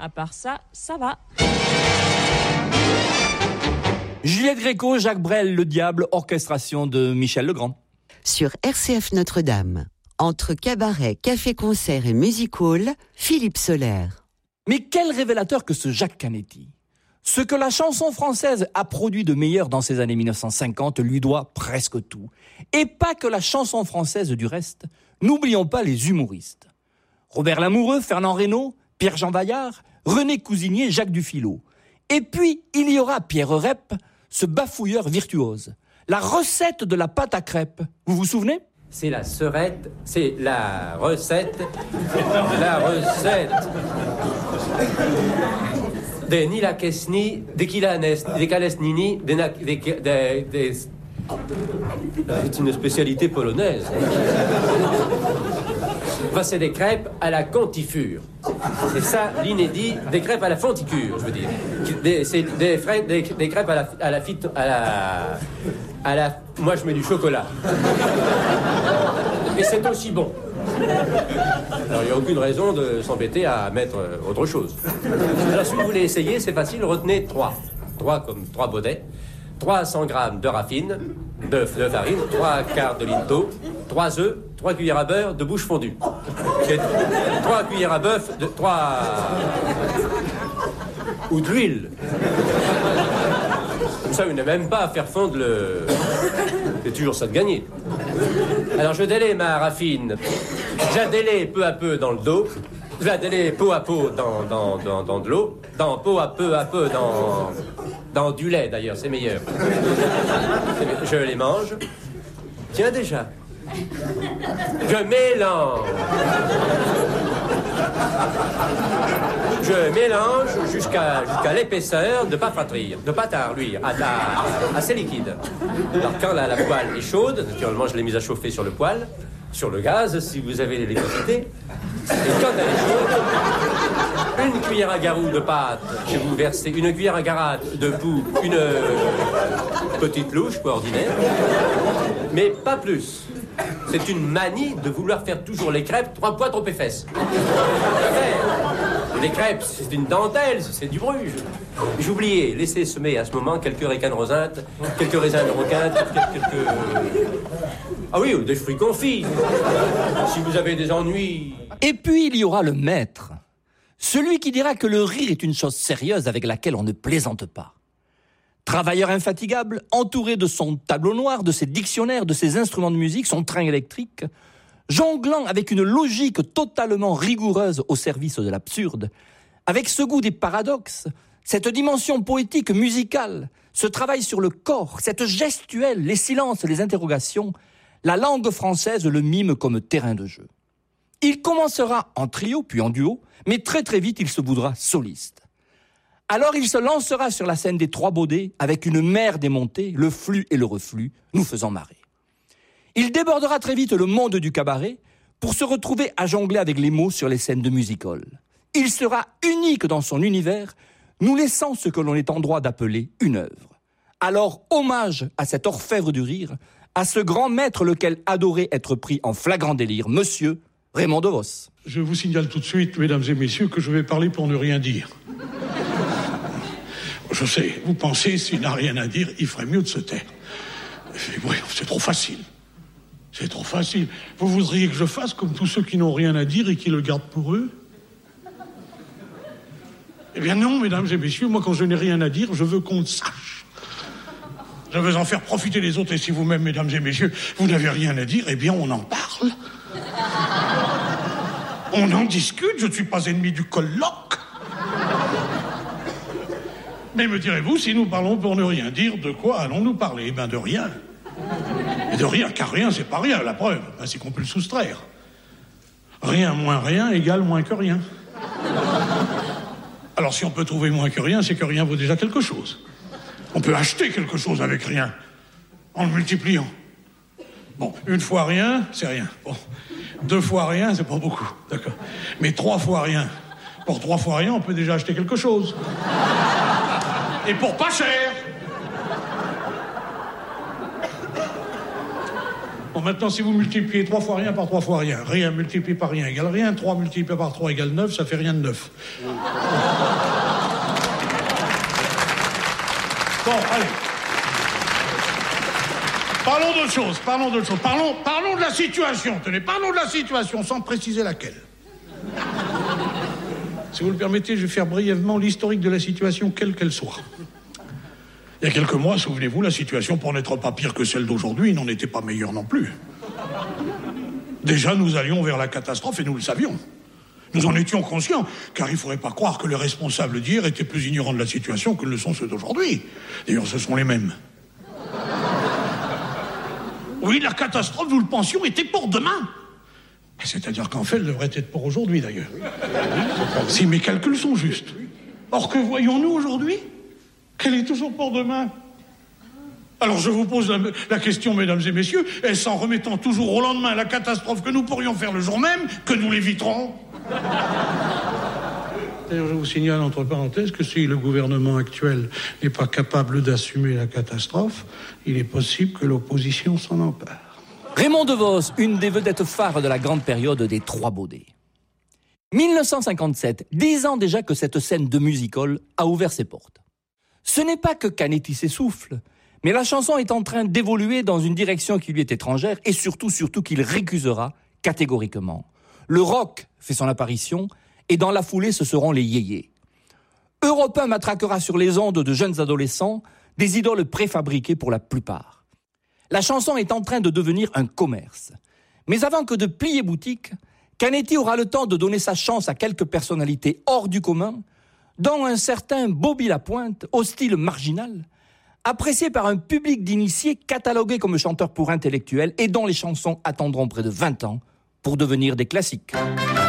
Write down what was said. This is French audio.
À part ça, ça va. Juliette Gréco, Jacques Brel, Le Diable, orchestration de Michel Legrand. Sur RCF Notre-Dame, entre cabaret, café-concert et music-hall, Philippe Soler. Mais quel révélateur que ce Jacques Canetti. Ce que la chanson française a produit de meilleur dans ces années 1950 lui doit presque tout. Et pas que la chanson française du reste. N'oublions pas les humoristes. Robert Lamoureux, Fernand Reynaud, Pierre-Jean Vaillard, René Cousinier, Jacques Dufilot. Et puis, il y aura Pierre Rep, ce bafouilleur virtuose. La recette de la pâte à crêpes, vous vous souvenez ? C'est la serette, c'est la recette de Nila Kesni, de Kilanes, de Kalesnini, c'est une spécialité polonaise. Enfin, c'est des crêpes à la contifure. C'est ça l'inédit, des crêpes à la fonticure, je veux dire. C'est des crêpes à la. Moi, je mets du chocolat. Et c'est aussi bon. Alors, il n'y a aucune raison de s'embêter à mettre autre chose. Alors, si vous voulez essayer, c'est facile, retenez 3. 3 comme 3 baudets. 300 grammes de raffine, de farine, 3 quarts de litre d'eau, 3 œufs, 3 cuillères à beurre de bouche fondue. 3 cuillères à bœuf, 3... ou de l'huile. Comme ça, vous n'avez même pas à faire fondre le... C'est toujours ça de gagner. Alors, je délaie ma raffine. Je la délaie peu à peu dans le dos. Je la délaie peu à peu dans de l'eau. Peu à peu dans du lait, d'ailleurs, c'est meilleur. Je les mange. Tiens, déjà. Je mélange. Je mélange jusqu'à l'épaisseur de pâte à reluire, assez liquide. Alors quand la poêle est chaude, naturellement je l'ai mise à chauffer sur le poêle, sur le gaz si vous avez l'électricité. Et quand elle est chaude, une cuillère à garou de pâte, je vais vous verser une cuillère à garate de boue, une petite louche, quoi, ordinaire, mais pas plus. C'est une manie de vouloir faire toujours les crêpes 3 fois trop épaisses. Les crêpes, c'est une dentelle, c'est du bruge. J'oubliais, laissez semer à ce moment quelques récanes rosintes, quelques raisins de roquinte, quelques... Ah oui, ou des fruits confits. Si vous avez des ennuis... Et puis il y aura le maître. Celui qui dira que le rire est une chose sérieuse avec laquelle on ne plaisante pas. Travailleur infatigable, entouré de son tableau noir, de ses dictionnaires, de ses instruments de musique, son train électrique, jonglant avec une logique totalement rigoureuse au service de l'absurde, avec ce goût des paradoxes, cette dimension poétique musicale, ce travail sur le corps, cette gestuelle, les silences, les interrogations, la langue française le mime comme terrain de jeu. Il commencera en trio, puis en duo, mais très très vite il se voudra soliste. Alors il se lancera sur la scène des 3 baudets avec une mer des montées, le flux et le reflux, nous faisant marrer. Il débordera très vite le monde du cabaret pour se retrouver à jongler avec les mots sur les scènes de music-hall. Il sera unique dans son univers, nous laissant ce que l'on est en droit d'appeler une œuvre. Alors, hommage à cet orfèvre du rire, à ce grand maître lequel adorait être pris en flagrant délire, monsieur Raymond DeVos. Je vous signale tout de suite, mesdames et messieurs, que je vais parler pour ne rien dire. Je sais, vous pensez, s'il n'a rien à dire, il ferait mieux de se taire. Oui, c'est trop facile. C'est trop facile. Vous voudriez que je fasse comme tous ceux qui n'ont rien à dire et qui le gardent pour eux ? Eh bien non, mesdames et messieurs, moi quand je n'ai rien à dire, je veux qu'on le sache. Je veux en faire profiter les autres, et si vous-même, mesdames et messieurs, vous n'avez rien à dire, eh bien on en parle. On en discute, je ne suis pas ennemi du colloque. Mais me direz-vous, si nous parlons pour ne rien dire, de quoi allons-nous parler ? Eh bien de rien. Et de rien, car rien, c'est pas rien, la preuve, c'est qu'on peut le soustraire. Rien moins rien égale moins que rien. Alors si on peut trouver moins que rien, c'est que rien vaut déjà quelque chose. On peut acheter quelque chose avec rien, en le multipliant. Bon, 1 fois rien, c'est rien. Bon, 2 fois rien, c'est pas beaucoup, d'accord. Mais 3 fois rien. Pour 3 fois rien, on peut déjà acheter quelque chose. Et pour pas cher. Bon, maintenant, si vous multipliez 3 fois rien par 3 fois rien, rien multiplié par rien égale rien, 3 multiplié par 3 égale 9, ça fait rien de 9. Bon, allez. Parlons d'autre chose. Parlons de la situation. Tenez, parlons de la situation, sans préciser laquelle. Si vous le permettez, je vais faire brièvement l'historique de la situation, quelle qu'elle soit. Il y a quelques mois, souvenez-vous, la situation, pour n'être pas pire que celle d'aujourd'hui, n'en était pas meilleure non plus. Déjà, nous allions vers la catastrophe et nous le savions. Nous en étions conscients, car il ne faudrait pas croire que les responsables d'hier étaient plus ignorants de la situation que ne le sont ceux d'aujourd'hui. D'ailleurs, ce sont les mêmes. Oui, la catastrophe, nous le pensions, était pour demain. C'est-à-dire qu'en fait, elle devrait être pour aujourd'hui, d'ailleurs. Si mes calculs sont justes. Or, que voyons-nous aujourd'hui ? Qu'elle est toujours pour demain. Alors je vous pose la question, mesdames et messieurs, est-ce en remettant toujours au lendemain la catastrophe que nous pourrions faire le jour même que nous l'éviterons ? D'ailleurs, je vous signale entre parenthèses que si le gouvernement actuel n'est pas capable d'assumer la catastrophe, il est possible que l'opposition s'en empare. Raymond DeVos, une des vedettes phares de la grande période des Trois Baudets. 1957, 10 ans déjà que cette scène de music-hall a ouvert ses portes. Ce n'est pas que Canetti s'essouffle, mais la chanson est en train d'évoluer dans une direction qui lui est étrangère et surtout qu'il récusera catégoriquement. Le rock fait son apparition et dans la foulée ce seront les yéyés. Europe 1 matraquera sur les ondes de jeunes adolescents des idoles préfabriquées pour la plupart. La chanson est en train de devenir un commerce. Mais avant que de plier boutique, Canetti aura le temps de donner sa chance à quelques personnalités hors du commun, dont un certain Bobby Lapointe, au style marginal, apprécié par un public d'initiés catalogué comme chanteur pour intellectuels et dont les chansons attendront près de 20 ans pour devenir des classiques.